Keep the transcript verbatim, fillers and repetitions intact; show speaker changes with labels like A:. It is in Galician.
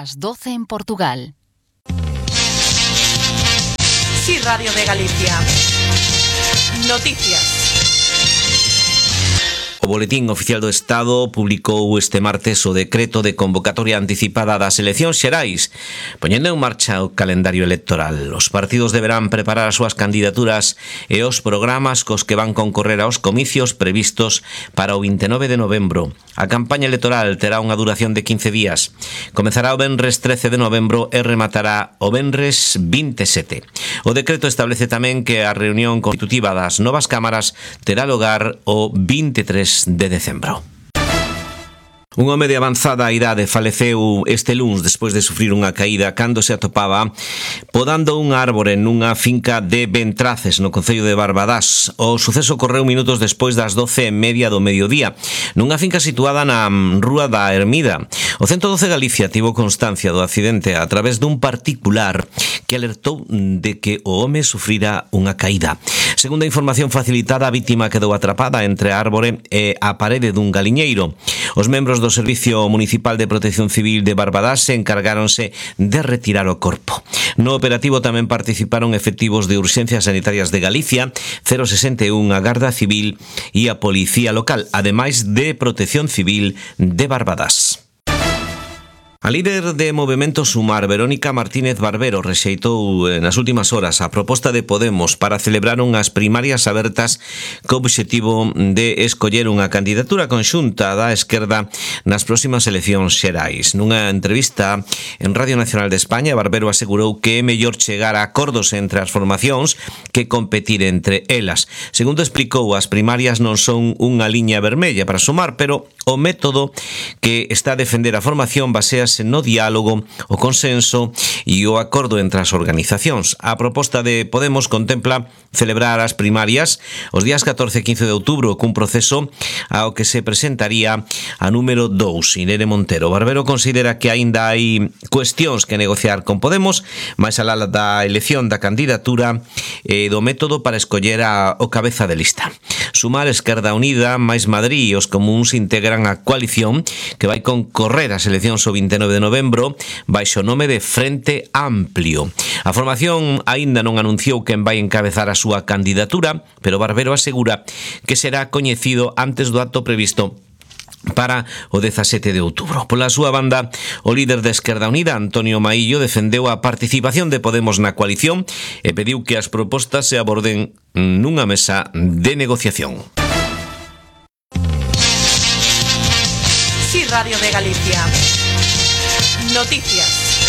A: Las doce en Portugal.
B: Sí, Radio de Galicia. Noticias.
C: O Boletín Oficial do Estado publicou este martes o decreto de convocatoria anticipada das eleccións xerais, poñendo en marcha o calendario electoral. Os partidos deberán preparar as súas candidaturas e os programas cos que van concorrer aos comicios previstos para o vinte e nove de novembro. A campaña electoral terá unha duración de quince días. Comezará o venres trece de novembro e rematará o venres vinte e sete. O decreto establece tamén que a reunión constitutiva das novas cámaras terá lugar o vinte e tres de decembro. Un home de avanzada idade faleceu este luns despois de sufrir unha caída cando se atopaba podando un árbore nunha finca de Ventraces, no concello de Barbadás. O suceso ocorreu minutos despois das doce e media do mediodía, nunha finca situada na Rúa da Ermida. O ciento doce Galicia tivo constancia do accidente a través dun particular que alertou de que o home sufrira unha caída. Segundo a información facilitada, a vítima quedou atrapada entre a árbore e a parede dun galiñeiro. Os membros do Servicio Municipal de Protección Civil de Barbadás se encargáronse de retirar o corpo. No operativo tamén participaron efectivos de Urxencias Sanitarias de Galicia, cero sesenta e un, a Garda Civil e a Policía Local, ademais de Protección Civil de Barbadás. A líder de Movemento Sumar, Verónica Martínez Barbero, rexeitou nas últimas horas a proposta de Podemos para celebrar unhas primarias abertas co obxectivo de escoller unha candidatura conxunta da esquerda nas próximas eleccións xerais. Nunha entrevista en Radio Nacional de España, Barbero asegurou que é mellor chegar a acordos entre as formacións que competir entre elas. Segundo explicou, as primarias non son unha liña vermella para Sumar, pero o método que está a defender a formación basease no diálogo, o consenso e o acordo entre as organizacións. A proposta de Podemos contempla celebrar as primarias os días catorce e quince de outubro cun proceso ao que se presentaría a número dous, Irene Montero. Barbero considera que aínda hai cuestións que negociar con Podemos, máis alá da elección da candidatura e do método para escoller a, o cabeza de lista. Sumar, Esquerda Unida, máis Madrid e os comuns integran a coalición que vai concorrer ás eleccións o vinte e nove de novembro baixo o nome de Frente Amplio. A formación aínda non anunciou quen vai encabezar a súa candidatura, pero Barbero asegura que será coñecido antes do acto previsto para o dezasete de outubro. Pola súa banda, o líder de Esquerda Unida, Antonio Maillo, defendeu a participación de Podemos na coalición e pediu que as propostas se aborden nunha mesa de negociación.
B: Sí, Radio de Galicia. Noticias.